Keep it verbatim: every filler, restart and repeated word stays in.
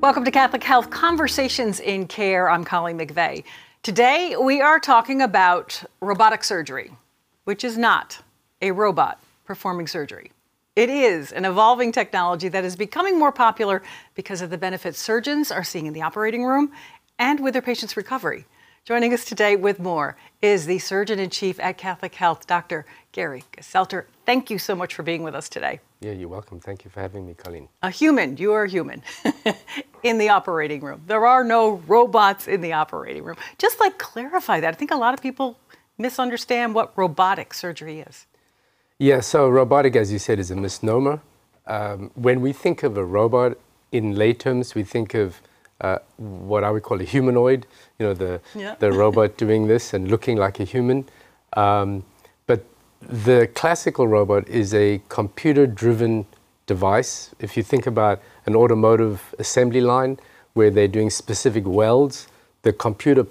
Welcome to Catholic Health Conversations in Care. I'm Colleen McVeigh. Today we are talking about robotic surgery, which is not a robot performing surgery. It is an evolving technology that is becoming more popular because of the benefits surgeons are seeing in the operating room and with their patients' recovery. Joining us today with more is the Surgeon-in-Chief at Catholic Health, Doctor Gary Geselter. Thank you so much for being with us today. Yeah, you're welcome. Thank you for having me, Colleen. A human, you are a human, in the operating room. There are no robots in the operating room. Just like clarify that. I think a lot of people misunderstand what robotic surgery is. Yeah, so robotic, as you said, is a misnomer. Um, when we think of a robot, in lay terms, we think of uh, what I would call a humanoid, you know, the, yeah. the robot doing this and looking like a human. Um, but the classical robot is a computer-driven device. If you think about an automotive assembly line where they're doing specific welds, the computer